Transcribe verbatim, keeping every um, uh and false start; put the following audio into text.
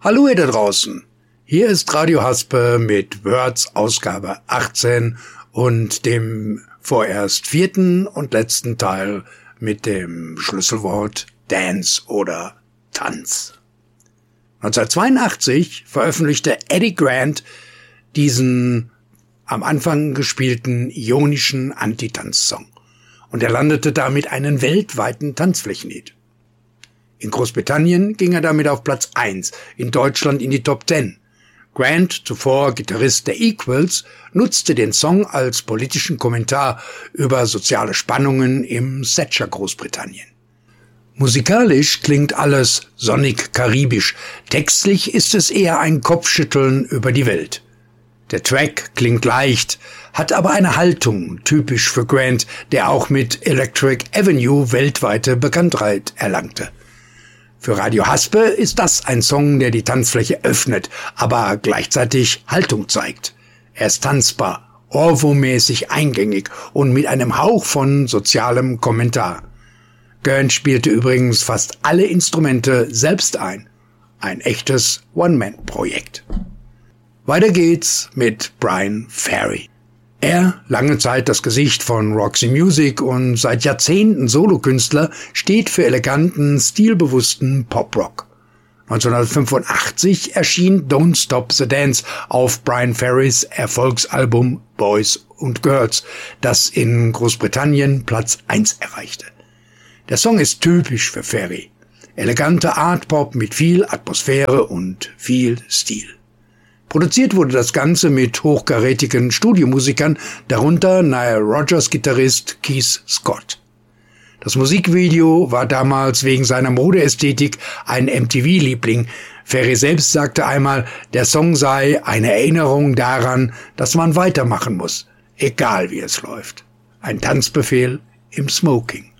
Hallo ihr da draußen, hier ist Radio Haspe mit Words Ausgabe achtzehn und dem vorerst vierten und letzten Teil mit dem Schlüsselwort Dance oder Tanz. neunzehnhundertzweiundachtzig veröffentlichte Eddie Grant diesen am Anfang gespielten ionischen Anti-Tanz-Song und er landete damit einen weltweiten Tanzflächenhit. In Großbritannien ging er damit auf Platz eins, in Deutschland in die Top zehn. Grant, zuvor Gitarrist der Equals, nutzte den Song als politischen Kommentar über soziale Spannungen im Thatcher Großbritannien. Musikalisch klingt alles sonnig-karibisch, textlich ist es eher ein Kopfschütteln über die Welt. Der Track klingt leicht, hat aber eine Haltung, typisch für Grant, der auch mit Electric Avenue weltweite Bekanntheit erlangte. Für Radio Haspe ist das ein Song, der die Tanzfläche öffnet, aber gleichzeitig Haltung zeigt. Er ist tanzbar, Ohrwurmmäßig eingängig und mit einem Hauch von sozialem Kommentar. Grant spielte übrigens fast alle Instrumente selbst ein. Ein echtes One-Man-Projekt. Weiter geht's mit Bryan Ferry. Er, lange Zeit das Gesicht von Roxy Music und seit Jahrzehnten Solokünstler, steht für eleganten, stilbewussten Poprock. neunzehnhundertfünfundachtzig erschien Don't Stop the Dance auf Bryan Ferrys Erfolgsalbum Boys and Girls, das in Großbritannien Platz eins erreichte. Der Song ist typisch für Ferry. Eleganter Art-Pop mit viel Atmosphäre und viel Stil. Produziert wurde das Ganze mit hochkarätigen Studiomusikern, darunter Nile Rodgers Gitarrist Keith Scott. Das Musikvideo war damals wegen seiner Modeästhetik ein M T V-Liebling. Ferry selbst sagte einmal, der Song sei eine Erinnerung daran, dass man weitermachen muss, egal wie es läuft. Ein Tanzbefehl im Smoking.